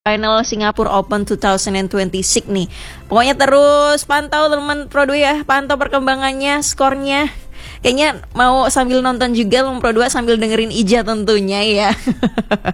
Final Singapore Open 2026 nih. Pokoknya terus pantau teman Pro 2 ya, pantau perkembangannya, skornya. Kayaknya mau sambil nonton juga Pro 2 sambil dengerin Ija tentunya ya.